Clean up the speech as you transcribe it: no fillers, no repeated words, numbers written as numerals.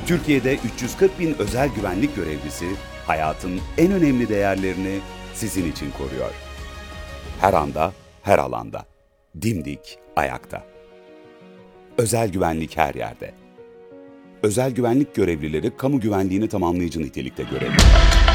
Türkiye'de 340 bin özel güvenlik görevlisi hayatın en önemli değerlerini sizin için koruyor. Her anda, her alanda. Dimdik ayakta. Özel güvenlik her yerde. Özel güvenlik görevlileri kamu güvenliğini tamamlayıcı nitelikte görevliler.